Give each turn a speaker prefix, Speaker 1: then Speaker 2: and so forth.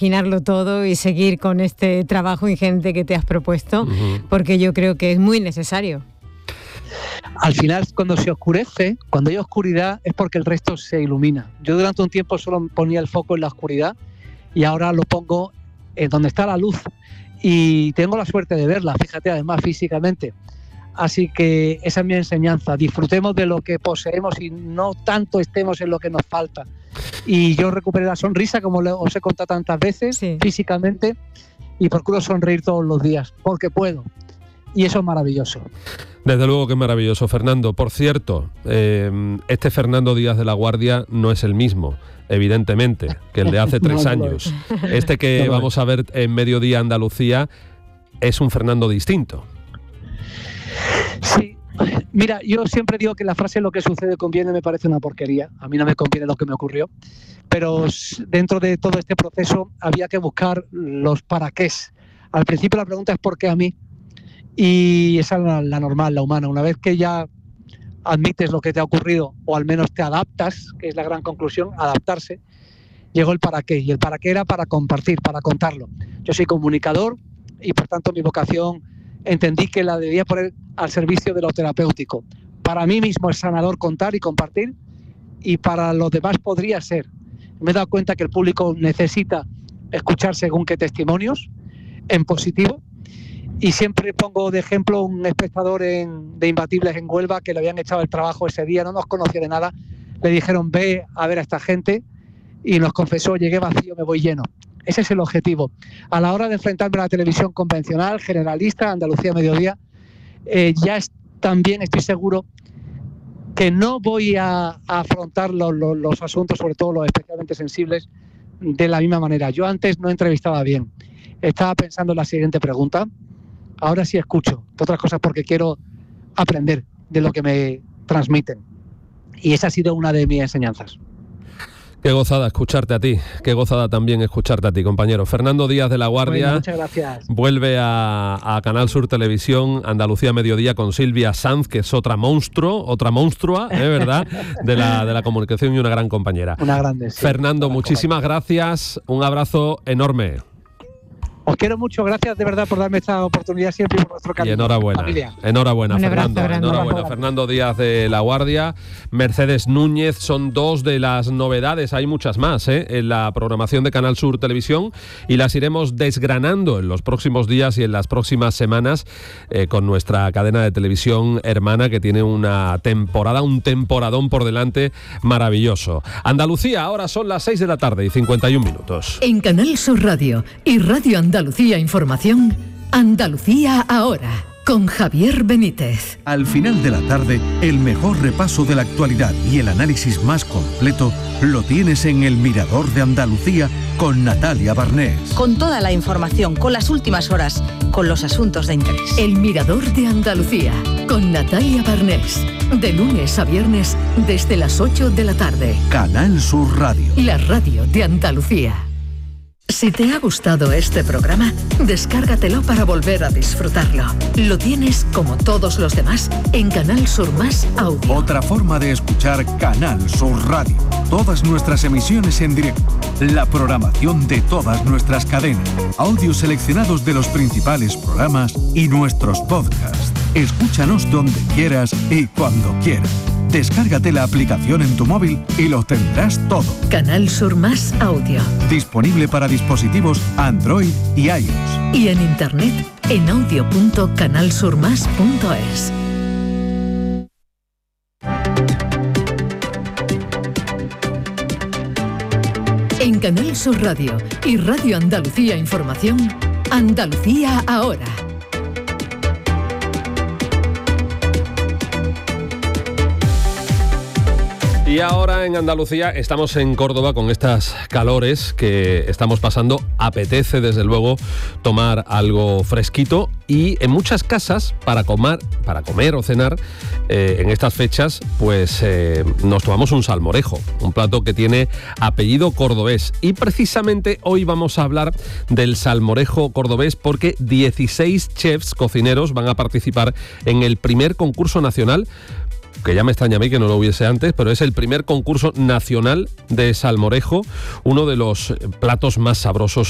Speaker 1: compaginarlo todo y seguir con este trabajo ingente que te has propuesto, porque yo creo que es muy necesario.
Speaker 2: Al final, cuando se oscurece, cuando hay oscuridad, es porque el resto se ilumina. Yo durante un tiempo solo ponía el foco en la oscuridad y ahora lo pongo en donde está la luz. Y tengo la suerte de verla, fíjate, además físicamente. Así que esa es mi enseñanza. Disfrutemos de lo que poseemos y no tanto estemos en lo que nos falta. Y yo recuperé la sonrisa, como os he contado tantas veces, físicamente, y procuro sonreír todos los días, porque puedo. Y eso es maravilloso.
Speaker 3: Desde luego que es maravilloso, Fernando. Por cierto, este Fernando Díaz de la Guardia no es el mismo, evidentemente, que el de hace 3 años. Este que vamos a ver en Mediodía Andalucía es un Fernando distinto.
Speaker 2: Sí, mira, yo siempre digo que la frase "lo que sucede conviene" me parece una porquería. A mí no me conviene lo que me ocurrió. Pero dentro de todo este proceso había que buscar los para qué. Al principio la pregunta es ¿por qué a mí? Y esa es la normal, la humana. Una vez que ya admites lo que te ha ocurrido, o al menos te adaptas, que es la gran conclusión, adaptarse, llegó el para qué. Y el para qué era para compartir, para contarlo. Yo soy comunicador y por tanto mi vocación entendí que la debía poner al servicio de lo terapéutico. Para mí mismo es sanador contar y compartir, y para los demás podría ser. Me he dado cuenta que el público necesita escuchar según qué testimonios, en positivo. Y siempre pongo de ejemplo un espectador de Imbatibles en Huelva, que le habían echado el trabajo ese día, no nos conocía de nada. Le dijeron: ve a ver a esta gente, y nos confesó: llegué vacío, me voy lleno. Ese es el objetivo. A la hora de enfrentarme a la televisión convencional, generalista, Andalucía Mediodía, también estoy seguro que no voy a afrontar los asuntos, sobre todo los especialmente sensibles, de la misma manera. Yo antes no entrevistaba bien. Estaba pensando en la siguiente pregunta. Ahora sí escucho, entre otras cosas porque quiero aprender de lo que me transmiten. Y esa ha sido una de mis enseñanzas.
Speaker 3: Qué gozada escucharte a ti, qué gozada también escucharte a ti, compañero. Fernando Díaz de la Guardia.
Speaker 2: Bueno, muchas gracias.
Speaker 3: Vuelve a Canal Sur Televisión, Andalucía Mediodía, con Silvia Sanz, que es otra monstrua, ¿verdad? de la comunicación y una gran compañera.
Speaker 2: Una grande, sí.
Speaker 3: Fernando, muchísimas gracias, un abrazo enorme.
Speaker 2: Os quiero mucho, gracias de verdad por darme esta oportunidad siempre y por vuestro cariño.
Speaker 3: Y enhorabuena,
Speaker 2: familia.
Speaker 3: Enhorabuena,
Speaker 1: Fernando.
Speaker 3: Enhorabuena, Fernando Díaz de la Guardia. Mercedes Núñez son 2 de las novedades, hay muchas más en la programación de Canal Sur Televisión, y las iremos desgranando en los próximos días y en las próximas semanas con nuestra cadena de televisión hermana, que tiene un temporadón por delante maravilloso. Andalucía, ahora son las 6 de la tarde y 51 minutos.
Speaker 4: En Canal Sur Radio y Radio Andalucía Información, Andalucía ahora, con Javier Benítez.
Speaker 5: Al final de la tarde, el mejor repaso de la actualidad y el análisis más completo lo tienes en El Mirador de Andalucía con Natalia Barnés.
Speaker 6: Con toda la información, con las últimas horas, con los asuntos de interés.
Speaker 4: El Mirador de Andalucía, con Natalia Barnés. De lunes a viernes, desde las 8 de la tarde.
Speaker 5: Canal Sur Radio.
Speaker 4: La radio de Andalucía. Si te ha gustado este programa, descárgatelo para volver a disfrutarlo. Lo tienes, como todos los demás, en Canal Sur Más Audio.
Speaker 5: Otra forma de escuchar Canal Sur Radio. Todas nuestras emisiones en directo, la programación de todas nuestras cadenas, audios seleccionados de los principales programas y nuestros podcasts. Escúchanos donde quieras y cuando quieras. Descárgate la aplicación en tu móvil y lo tendrás todo.
Speaker 4: Canal Sur Más Audio.
Speaker 5: Disponible para dispositivos Android y iOS.
Speaker 4: Y en internet en audio.canalsurmas.es. En Canal Sur Radio y Radio Andalucía Información, Andalucía ahora.
Speaker 3: Y ahora en Andalucía estamos en Córdoba con estas calores que estamos pasando. Apetece desde luego tomar algo fresquito, y en muchas casas para comer o cenar en estas fechas pues nos tomamos un salmorejo, un plato que tiene apellido cordobés, y precisamente hoy vamos a hablar del salmorejo cordobés porque 16 chefs cocineros van a participar en el primer concurso nacional, que ya me extraña a mí que no lo hubiese antes, pero es el primer concurso nacional de salmorejo, uno de los platos más sabrosos